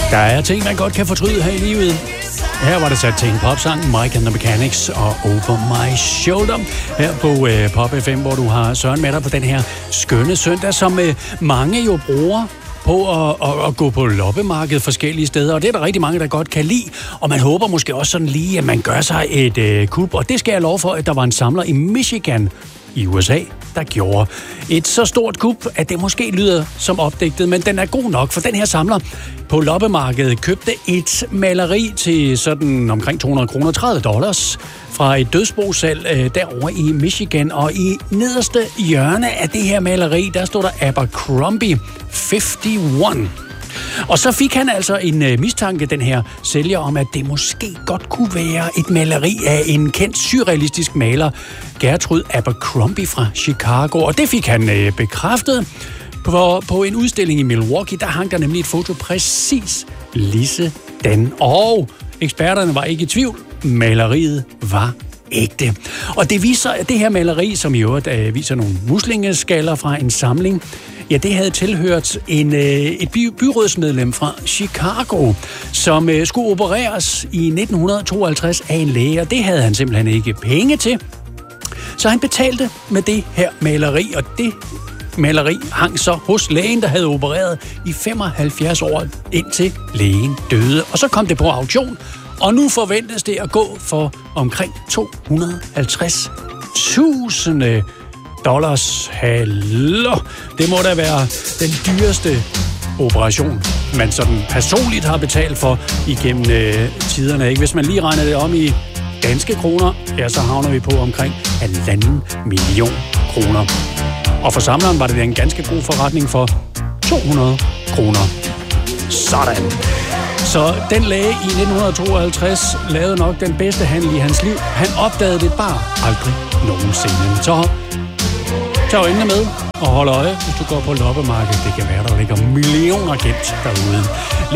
Der er ting, man godt kan fortryde her i livet. Her var det sat til en popsang, Mike and the Mechanics og Over My Shoulder. Her på Pop FM, hvor du har Søren med dig på den her skønne søndag, som mange jo bruger på at gå på loppemarked forskellige steder, og det er der rigtig mange, der godt kan lide, og man håber måske også sådan lige, at man gør sig et kup, og det skal jeg love for, at der var en samler i Michigan i USA, der gjorde et så stort kup, at det måske lyder som opdigtet, men den er god nok, for den her samler på loppemarkedet købte et maleri til sådan omkring $200, $30 fra et dødsbosalg derovre i Michigan, og i nederste hjørne af det her maleri, der stod der Abercrombie 51. Og så fik han altså en mistanke, den her sælger, om at det måske godt kunne være et maleri af en kendt surrealistisk maler, Gertrude Abercrombie fra Chicago. Og det fik han bekræftet. På en udstilling i Milwaukee, der hang der nemlig et foto præcis ligesådan. Og eksperterne var ikke i tvivl. Maleriet var ægte. Og det viser, at det her maleri, som i øvrigt viser nogle muslingeskaller fra en samling, ja, det havde tilhørt et byrådsmedlem fra Chicago, som skulle opereres i 1952 af en læge, og det havde han simpelthen ikke penge til. Så han betalte med det her maleri, og det maleri hang så hos lægen, der havde opereret i 75 år, indtil lægen døde. Og så kom det på auktion, og nu forventes det at gå for omkring $250.000. Hallo! Det må da være den dyreste operation, man sådan personligt har betalt for igennem tiderne. Ikke? Hvis man lige regner det om i danske kroner, ja, så havner vi på omkring 1,5 million kroner. Og for samleren var det en ganske god forretning for 200 kroner. Sådan. Så den læge i 1952 lavede nok den bedste handel i hans liv. Han opdagede det bare aldrig nogensinde. Så tag øjnene med og hold øje, hvis du går på loppemarkedet. Det kan være, der ligger millioner gemt derude.